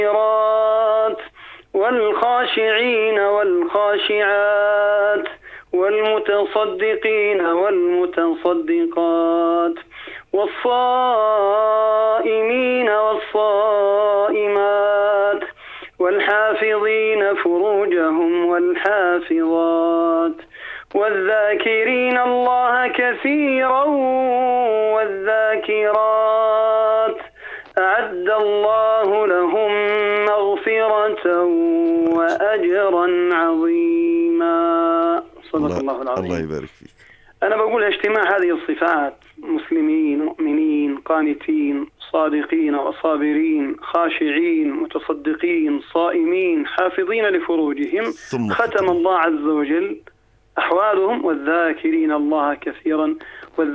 والخاشعين والخاشعات والمتصدقين والمتصدقات والصائمين والصائمات والحافظين فروجهم والحافظات والذاكرين الله كثيرا والذاكرات أعد الله لهم مغفرة وأجرا عظيما. صدق الله العظيم. الله يبارك فيك. أنا بقول اجتماع هذه الصفات: مسلمين، مؤمنين، قانتين، صادقين وصابرين، خاشعين، متصدقين، صائمين، حافظين لفروجهم، ختم الله عز وجل أحوالهم: والذاكرين الله كثيرا